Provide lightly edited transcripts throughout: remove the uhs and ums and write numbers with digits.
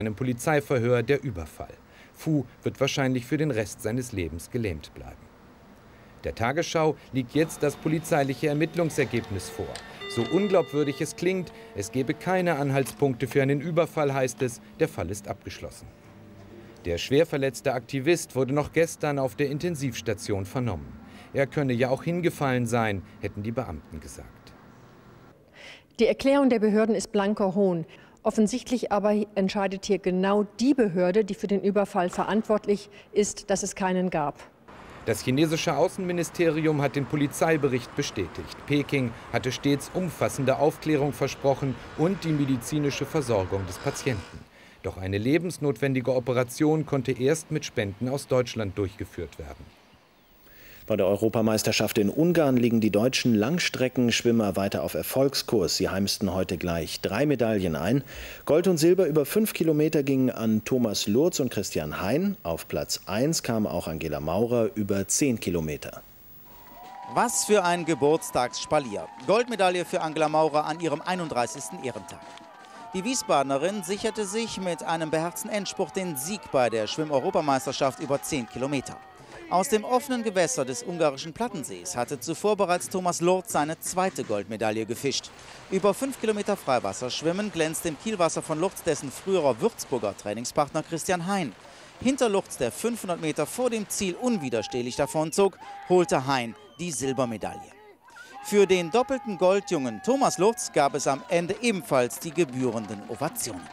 einem Polizeiverhör der Überfall. Fu wird wahrscheinlich für den Rest seines Lebens gelähmt bleiben. Der Tagesschau liegt jetzt das polizeiliche Ermittlungsergebnis vor. So unglaubwürdig es klingt, es gebe keine Anhaltspunkte für einen Überfall, heißt es, der Fall ist abgeschlossen. Der schwer verletzte Aktivist wurde noch gestern auf der Intensivstation vernommen. Er könne ja auch hingefallen sein, hätten die Beamten gesagt. Die Erklärung der Behörden ist blanker Hohn. Offensichtlich aber entscheidet hier genau die Behörde, die für den Überfall verantwortlich ist, dass es keinen gab. Das chinesische Außenministerium hat den Polizeibericht bestätigt. Peking hatte stets umfassende Aufklärung versprochen und die medizinische Versorgung des Patienten. Doch eine lebensnotwendige Operation konnte erst mit Spenden aus Deutschland durchgeführt werden. Bei der Europameisterschaft in Ungarn liegen die deutschen Langstreckenschwimmer weiter auf Erfolgskurs. Sie heimsten heute gleich 3 Medaillen ein. Gold und Silber über 5 Kilometer gingen an Thomas Lurz und Christian Hein. Auf Platz 1 kam auch Angela Maurer über 10 Kilometer. Was für ein Geburtstagsspalier. Goldmedaille für Angela Maurer an ihrem 31. Ehrentag. Die Wiesbadenerin sicherte sich mit einem beherzten Endspurt den Sieg bei der Schwimm-Europameisterschaft über 10 Kilometer. Aus dem offenen Gewässer des ungarischen Plattensees hatte zuvor bereits Thomas Lurz seine zweite Goldmedaille gefischt. Über 5 Kilometer Freiwasserschwimmen glänzt im Kielwasser von Lurz dessen früherer Würzburger Trainingspartner Christian Hein. Hinter Lurz, der 500 Meter vor dem Ziel unwiderstehlich davonzog, holte Hein die Silbermedaille. Für den doppelten Goldjungen Thomas Lurz gab es am Ende ebenfalls die gebührenden Ovationen.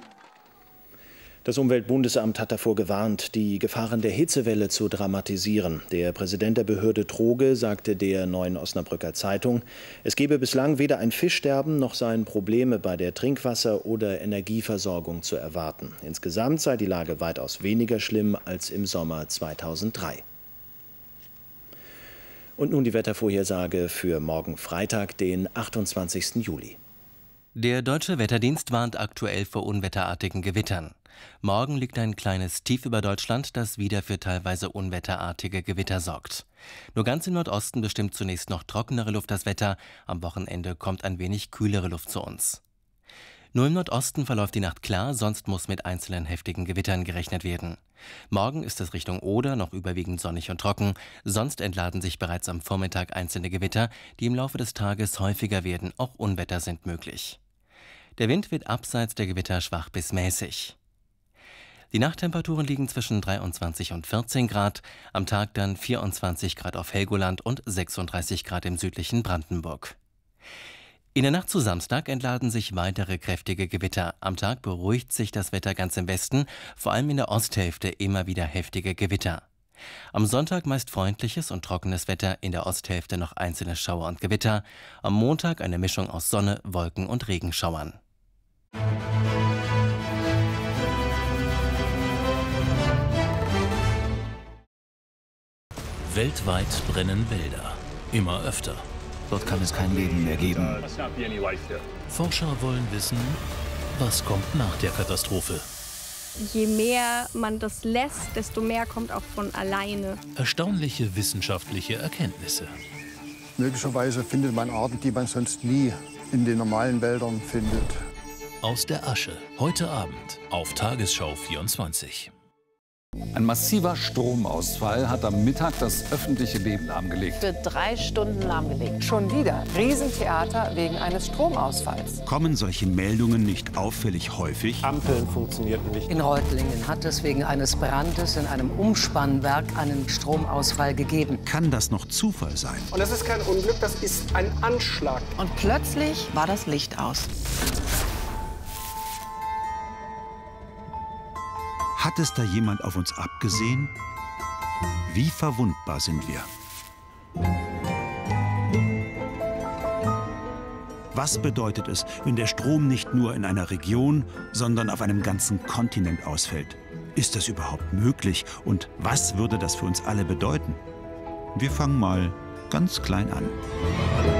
Das Umweltbundesamt hat davor gewarnt, die Gefahren der Hitzewelle zu dramatisieren. Der Präsident der Behörde Troge sagte der Neuen Osnabrücker Zeitung, es gebe bislang weder ein Fischsterben noch seien Probleme bei der Trinkwasser- oder Energieversorgung zu erwarten. Insgesamt sei die Lage weitaus weniger schlimm als im Sommer 2003. Und nun die Wettervorhersage für morgen Freitag, den 28. Juli. Der Deutsche Wetterdienst warnt aktuell vor unwetterartigen Gewittern. Morgen liegt ein kleines Tief über Deutschland, das wieder für teilweise unwetterartige Gewitter sorgt. Nur ganz im Nordosten bestimmt zunächst noch trockenere Luft das Wetter. Am Wochenende kommt ein wenig kühlere Luft zu uns. Nur im Nordosten verläuft die Nacht klar, sonst muss mit einzelnen heftigen Gewittern gerechnet werden. Morgen ist es Richtung Oder noch überwiegend sonnig und trocken. Sonst entladen sich bereits am Vormittag einzelne Gewitter, die im Laufe des Tages häufiger werden. Auch Unwetter sind möglich. Der Wind wird abseits der Gewitter schwach bis mäßig. Die Nachttemperaturen liegen zwischen 23 und 14 Grad, am Tag dann 24 Grad auf Helgoland und 36 Grad im südlichen Brandenburg. In der Nacht zu Samstag entladen sich weitere kräftige Gewitter. Am Tag beruhigt sich das Wetter ganz im Westen, vor allem in der Osthälfte immer wieder heftige Gewitter. Am Sonntag meist freundliches und trockenes Wetter, in der Osthälfte noch einzelne Schauer und Gewitter. Am Montag eine Mischung aus Sonne, Wolken und Regenschauern. Weltweit brennen Wälder. Immer öfter. Dort kann es kein Leben mehr geben. Forscher wollen wissen, was kommt nach der Katastrophe. Je mehr man das lässt, desto mehr kommt auch von alleine. Erstaunliche wissenschaftliche Erkenntnisse. Möglicherweise findet man Arten, die man sonst nie in den normalen Wäldern findet. Aus der Asche. Heute Abend auf Tagesschau 24. Ein massiver Stromausfall hat am Mittag das öffentliche Leben lahmgelegt. Für 3 Stunden lahmgelegt. Schon wieder Riesentheater wegen eines Stromausfalls. Kommen solche Meldungen nicht auffällig häufig? Ampeln funktionierten nicht. In Reutlingen hat es wegen eines Brandes in einem Umspannwerk einen Stromausfall gegeben. Kann das noch Zufall sein? Und das ist kein Unglück, das ist ein Anschlag. Und plötzlich war das Licht aus. Hat es da jemand auf uns abgesehen? Wie verwundbar sind wir? Was bedeutet es, wenn der Strom nicht nur in einer Region, sondern auf einem ganzen Kontinent ausfällt? Ist das überhaupt möglich? Und was würde das für uns alle bedeuten? Wir fangen mal ganz klein an.